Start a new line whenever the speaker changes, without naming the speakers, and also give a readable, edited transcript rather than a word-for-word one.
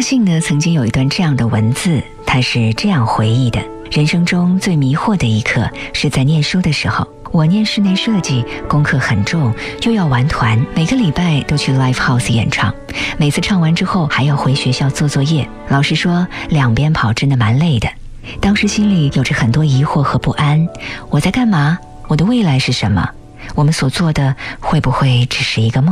信呢曾经有一段这样的文字，他是这样回忆的：人生中最迷惑的一刻是在念书的时候。我念室内设计，功课很重，又要玩团，每个礼拜都去 live house 演唱，每次唱完之后还要回学校做作业。老实说，两边跑真的蛮累的。当时心里有着很多疑惑和不安，我在干嘛？我的未来是什么？我们所做的会不会只是一个梦？